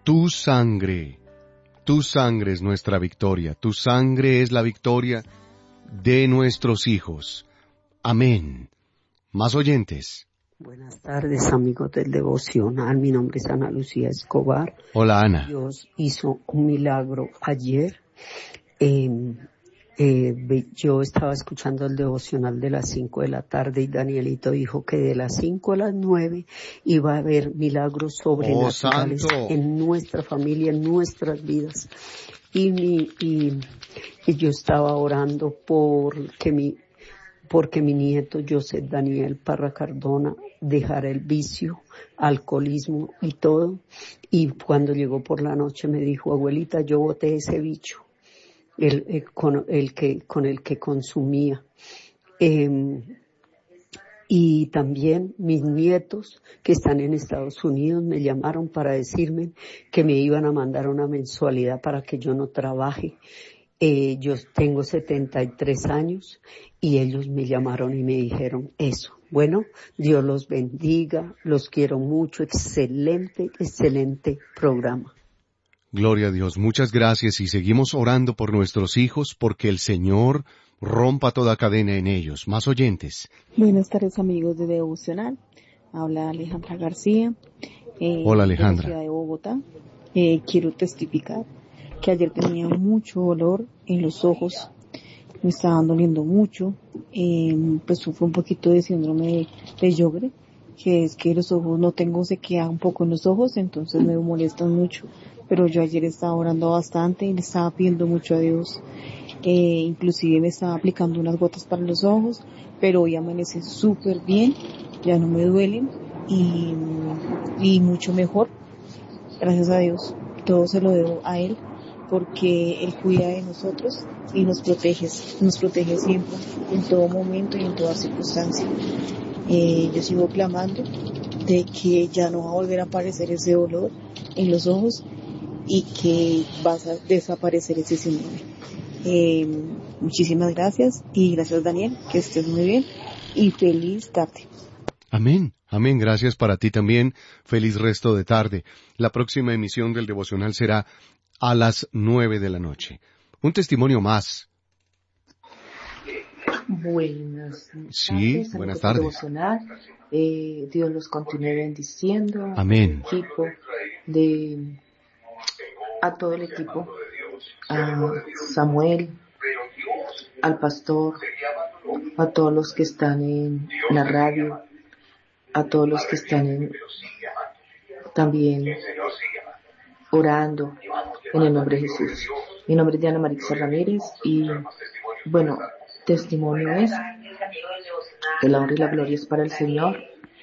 Tu sangre es nuestra victoria, tu sangre es la victoria de nuestros hijos. Amén. Más oyentes. Buenas tardes, amigos del devocional. Mi nombre es Ana Lucía Escobar. Hola, Ana. Dios hizo un milagro ayer. Yo estaba escuchando el devocional de las 5 de la tarde y Danielito dijo que de las 5 a las 9 iba a haber milagros sobrenaturales en nuestra familia, en nuestras vidas. Y yo estaba orando porque mi nieto Joseph Daniel Parra Cardona dejara el vicio, alcoholismo y todo. Y cuando llegó por la noche me dijo, abuelita, yo boté ese bicho. Con el que consumía. Y también mis nietos que están en Estados Unidos me llamaron para decirme que me iban a mandar una mensualidad para que yo no trabaje. Yo tengo 73 años y ellos me llamaron y me dijeron eso. Bueno, Dios los bendiga, los quiero mucho, excelente programa. Gloria a Dios, muchas gracias y seguimos orando por nuestros hijos porque el Señor rompa toda cadena en ellos. Más oyentes. Buenas tardes, amigos de Devocional. Habla Alejandra García. Hola, Alejandra. De la ciudad de Bogotá. Quiero testificar que ayer tenía mucho dolor en los ojos. Me estaban doliendo mucho. Pues sufro un poquito de síndrome de Sjögren, que es que los ojos no tengo sequedad un poco en los ojos, entonces me molestan mucho. Pero yo ayer estaba orando bastante y le estaba pidiendo mucho a Dios. Inclusive me estaba aplicando unas gotas para los ojos, pero hoy amanecí súper bien, ya no me duelen y mucho mejor. Gracias a Dios. Todo se lo debo a Él, porque Él cuida de nosotros y nos protege siempre, en todo momento y en toda circunstancia. Yo sigo clamando de que ya no va a volver a aparecer ese dolor en los ojos y que va a desaparecer ese síndrome. Muchísimas gracias y gracias, Daniel, que estés muy bien y feliz tarde. Amén, amén, gracias para ti también, feliz resto de tarde. La próxima emisión del devocional será a las 9 de la noche. Un testimonio más. Buenas sí, tardes, buenas tardes. Devocional. Dios los continúe bendiciendo. Amén. A todo el equipo, a Samuel, al pastor, a todos los que están en la radio, a todos los que están también orando en el nombre de Jesús. Mi nombre es Diana Marixa Ramírez y bueno, testimonio es que la honra y la gloria es para el Señor,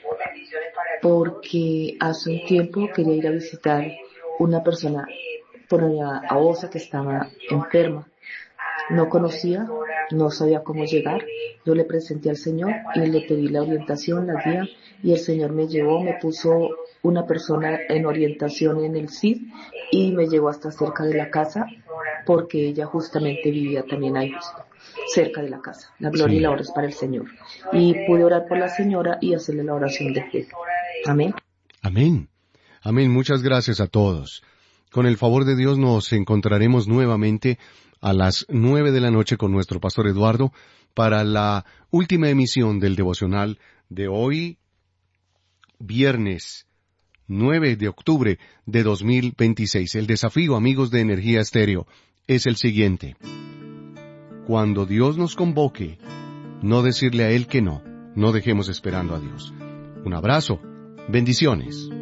porque hace un tiempo quería ir a visitar una persona por allá a Osa que estaba enferma. No conocía, no sabía cómo llegar. Yo le presenté al Señor y le pedí la orientación, la guía, y el Señor me llevó, me puso una persona en orientación en el CID y me llevó hasta cerca de la casa, porque ella justamente vivía también ahí justo, cerca de la casa. La gloria y la honra es para el Señor. Y pude orar por la señora y hacerle la oración de fe. Amén. Amén. Amén. Muchas gracias a todos. Con el favor de Dios nos encontraremos nuevamente a las 9 de la noche con nuestro pastor Eduardo para la última emisión del devocional de hoy, viernes 9 de octubre de 2026. El desafío, amigos de Energía Estéreo, es el siguiente. Cuando Dios nos convoque, no decirle a Él que no. No dejemos esperando a Dios. Un abrazo. Bendiciones.